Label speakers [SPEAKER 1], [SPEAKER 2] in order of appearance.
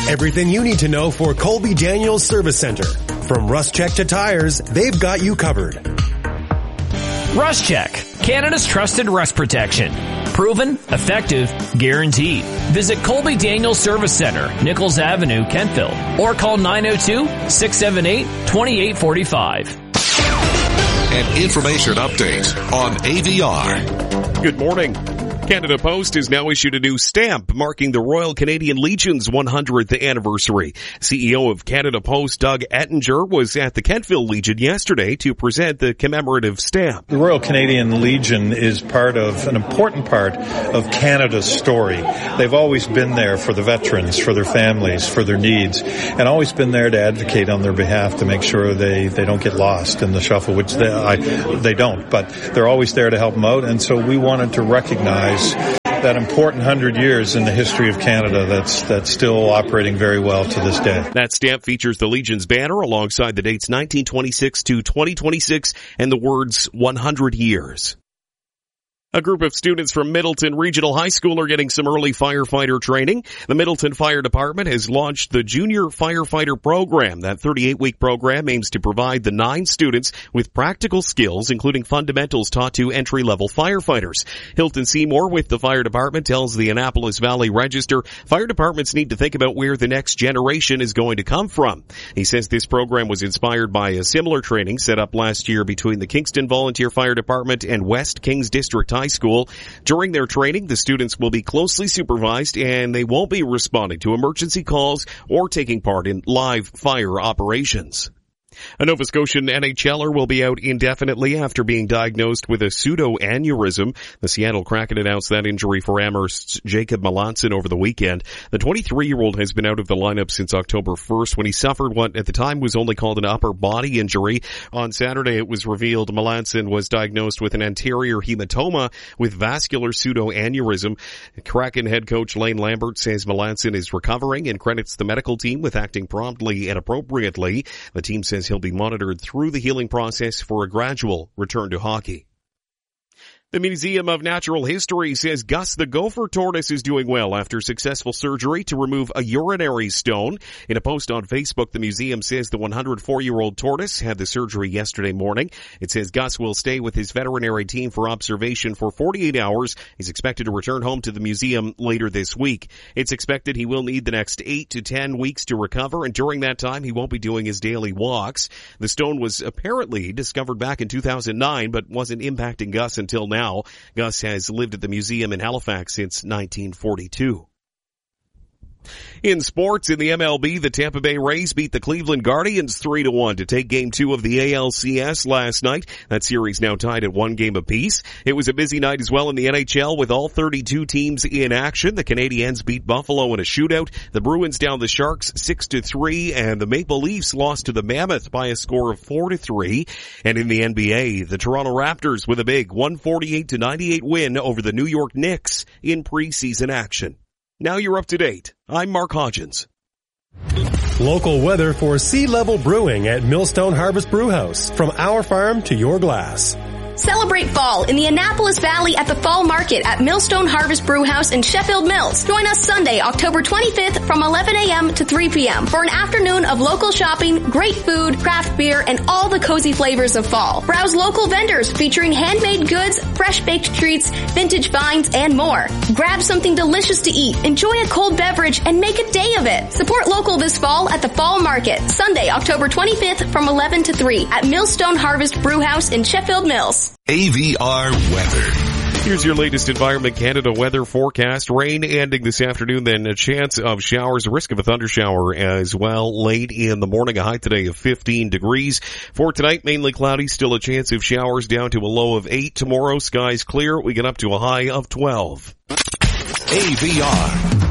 [SPEAKER 1] Everything you need to know for Colby Daniels Service Center. From rust check to tires, they've got you covered.
[SPEAKER 2] Rust Check, Canada's trusted rust protection. Proven, effective, guaranteed. Visit Colby Daniels Service Center, Nichols Avenue, Kentville, or call 902-678-2845.
[SPEAKER 3] An information update on AVR.
[SPEAKER 4] Good morning. Canada Post has now issued a new stamp marking the Royal Canadian Legion's 100th anniversary. CEO of Canada Post, Doug Ettinger, was at the Kentville Legion yesterday to present the commemorative stamp.
[SPEAKER 5] The Royal Canadian Legion is an important part of Canada's story. They've always been there for the veterans, for their families, for their needs, and always been there to advocate on their behalf to make sure they don't get lost in the shuffle, which they don't, but they're always there to help them out, and so we wanted to recognize that important 100 years in the history of Canada that's still operating very well to this day.
[SPEAKER 4] That stamp features the Legion's banner alongside the dates 1926 to 2026 and the words 100 years. A group of students from Middleton Regional High School are getting some early firefighter training. The Middleton Fire Department has launched the Junior Firefighter Program. That 38-week program aims to provide the 9 students with practical skills, including fundamentals taught to entry-level firefighters. Hilton Seymour with the Fire Department tells the Annapolis Valley Register fire departments need to think about where the next generation is going to come from. He says this program was inspired by a similar training set up last year between the Kingston Volunteer Fire Department and West Kings District High School. During their training, the students will be closely supervised and they won't be responding to emergency calls or taking part in live fire operations. A Nova Scotian NHLer will be out indefinitely after being diagnosed with a pseudoaneurysm. The Seattle Kraken announced that injury for Amherst's Jacob Melanson over the weekend. The 23-year-old has been out of the lineup since October 1st when he suffered what at the time was only called an upper body injury. On Saturday, it was revealed Melanson was diagnosed with an anterior hematoma with vascular pseudoaneurysm. Kraken head coach Lane Lambert says Melanson is recovering and credits the medical team with acting promptly and appropriately. The team says he'll be monitored through the healing process for a gradual return to hockey. The Museum of Natural History says Gus the gopher tortoise is doing well after successful surgery to remove a urinary stone. In a post on Facebook, the museum says the 104-year-old tortoise had the surgery yesterday morning. It says Gus will stay with his veterinary team for observation for 48 hours. He's expected to return home to the museum later this week. It's expected he will need the next 8 to 10 weeks to recover, and during that time he won't be doing his daily walks. The stone was apparently discovered back in 2009, but wasn't impacting Gus until now. Gus has lived at the museum in Halifax since 1942. In sports, in the MLB, the Tampa Bay Rays beat the Cleveland Guardians 3-1 to take Game 2 of the ALCS last night. That series now tied at 1 game apiece. It was a busy night as well in the NHL with all 32 teams in action. The Canadiens beat Buffalo in a shootout. The Bruins downed the Sharks 6-3, and the Maple Leafs lost to the Mammoth by a score of 4-3. And in the NBA, the Toronto Raptors with a big 148-98 win over the New York Knicks in preseason action. Now you're up to date. I'm Mark Hodgins.
[SPEAKER 1] Local weather for Sea Level Brewing at Millstone Harvest Brewhouse. From our farm to your glass.
[SPEAKER 6] Celebrate fall in the Annapolis Valley at the Fall Market at Millstone Harvest Brewhouse in Sheffield Mills. Join us Sunday, October 25th from 11 a.m. to 3 p.m. for an afternoon of local shopping, great food, craft beer, and all the cozy flavors of fall. Browse local vendors featuring handmade goods, fresh baked treats, vintage finds, and more. Grab something delicious to eat, enjoy a cold beverage, and make a day of it. Support local this fall at the Fall Market, Sunday, October 25th from 11 to 3 at Millstone Harvest Brewhouse in Sheffield Mills.
[SPEAKER 3] AVR weather.
[SPEAKER 4] Here's your latest Environment Canada weather forecast. Rain ending this afternoon, then a chance of showers, a risk of a thundershower as well late in the morning. A high today of 15 degrees. For tonight, mainly cloudy, still a chance of showers down to a low of 8. Tomorrow, skies clear. We get up to a high of 12.
[SPEAKER 3] AVR.